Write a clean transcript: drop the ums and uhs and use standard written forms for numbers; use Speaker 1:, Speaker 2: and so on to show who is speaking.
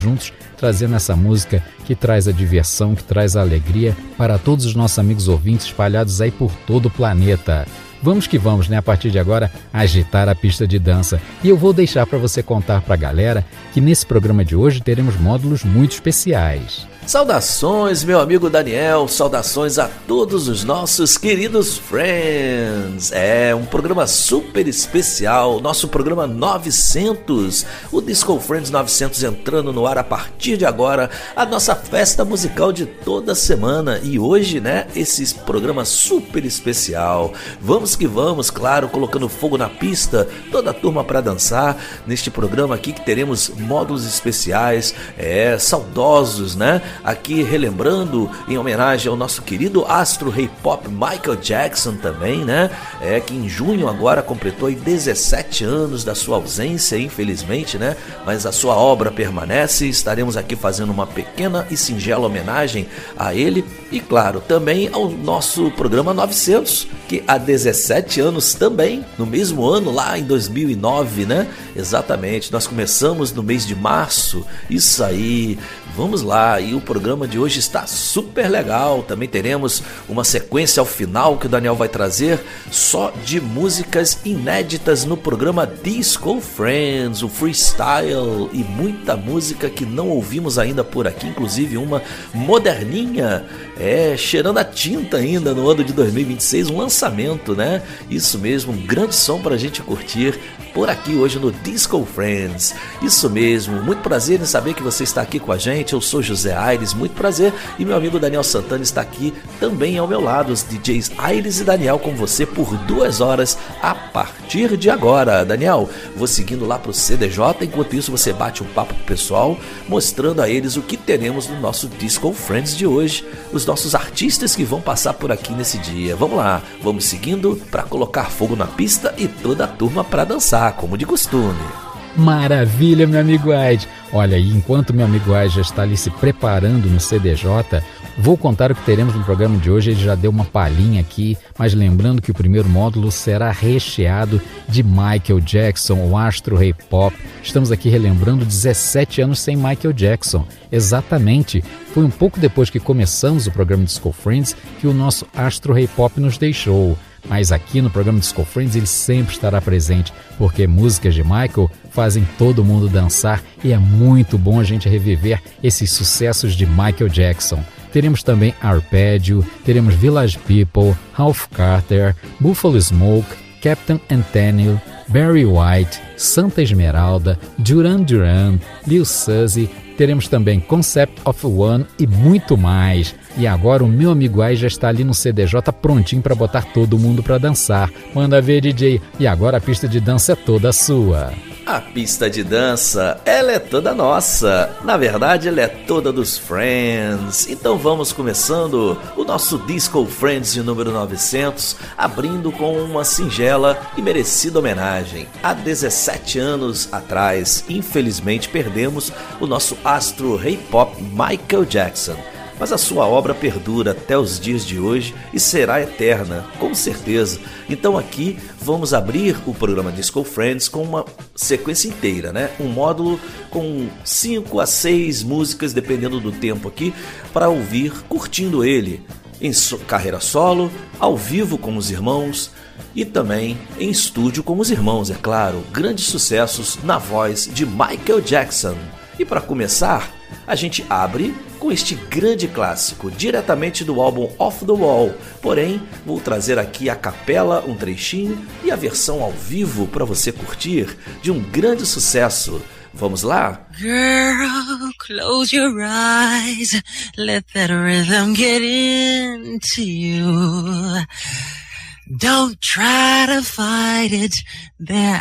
Speaker 1: juntos trazendo essa música que traz a diversão, que traz a alegria para todos os nossos amigos ouvintes espalhados aí por todo o planeta. Vamos que vamos, né? A partir de agora, agitar a pista de dança. E eu vou deixar para você contar para a galera que nesse programa de hoje teremos módulos muito especiais.
Speaker 2: Saudações, meu amigo Daniel, saudações a todos os nossos queridos friends. É um programa super especial, nosso programa 900, o Disco Friends 900 entrando no ar a partir de agora, a nossa festa musical de toda semana. E hoje, né, esse programa super especial. Vamos que vamos, claro, colocando fogo na pista, toda a turma para dançar neste programa aqui que teremos módulos especiais, saudosos, né? Aqui relembrando em homenagem ao nosso querido astro rei pop Michael Jackson também, né? Que em junho agora completou 17 anos da sua ausência, infelizmente, né? Mas a sua obra permanece. Estaremos aqui fazendo uma pequena e singela homenagem a ele e, claro, também ao nosso programa 900, que há 17 anos também, no mesmo ano, lá em 2009, né? Exatamente, nós começamos no mês de março, isso aí. Vamos lá, e o programa de hoje está super legal. Também teremos uma sequência ao final que o Daniel vai trazer só de músicas inéditas no programa Disco Friends, o freestyle e muita música que não ouvimos ainda por aqui, inclusive uma moderninha, cheirando a tinta ainda no ano de 2026, um lançamento, né? Isso mesmo, um grande som pra gente curtir por aqui hoje no Disco Friends. Isso mesmo, muito prazer em saber que você está aqui com a gente. Eu sou José Aires, muito prazer, e meu amigo Daniel Santana está aqui também ao meu lado, os DJs Aires e Daniel com você por 2 horas a partir de agora. Daniel, vou seguindo lá pro CDJ, enquanto isso você bate um papo com o pessoal, mostrando a eles o que teremos no nosso Disco Friends de hoje, os nossos artistas que vão passar por aqui nesse dia. Vamos lá, vamos seguindo para colocar fogo na pista e toda a turma para dançar, como de costume.
Speaker 1: Maravilha, meu amigo Aide. Olha, e enquanto meu amigo Aide já está ali se preparando no CDJ, vou contar o que teremos no programa de hoje. Ele já deu uma palhinha aqui, mas lembrando que o primeiro módulo será recheado de Michael Jackson, o astro rei pop. Estamos aqui relembrando 17 anos sem Michael Jackson. Exatamente, foi um pouco depois que começamos o programa Disco Friends que o nosso astro rei pop nos deixou. Mas aqui no programa Disco Friends ele sempre estará presente, porque músicas de Michael fazem todo mundo dançar e é muito bom a gente reviver esses sucessos de Michael Jackson. Teremos também Arpeggio, teremos Village People, Ralph Carter, Buffalo Smoke, Captain Anthony, Barry White, Santa Esmeralda, Duran Duran, Lil Suzy. Teremos também Concept of One e muito mais. E agora o meu amigo Ai já está ali no CDJ prontinho para botar todo mundo para dançar. Manda ver, DJ. E agora a pista de dança é toda sua.
Speaker 2: A pista de dança, ela é toda nossa. Na verdade, ela é toda dos Friends. Então vamos começando o nosso Disco Friends de número 900, abrindo com uma singela e merecida homenagem. Há 17 anos atrás, infelizmente, perdemos o nosso astro rei pop Michael Jackson. Mas a sua obra perdura até os dias de hoje e será eterna, com certeza. Então aqui vamos abrir o programa Disco Friends com uma sequência inteira, né? Um módulo com 5 a 6 músicas, dependendo do tempo aqui, para ouvir, curtindo ele em carreira solo, ao vivo com os irmãos e também em estúdio com os irmãos, é claro. Grandes sucessos na voz de Michael Jackson. E para começar, a gente abre com este grande clássico, diretamente do álbum Off the Wall. Porém, vou trazer aqui a capela, um trechinho, e a versão ao vivo para você curtir de um grande sucesso. Vamos lá?
Speaker 3: Girl, close your eyes, let that rhythm get into you. Don't try to fight it, there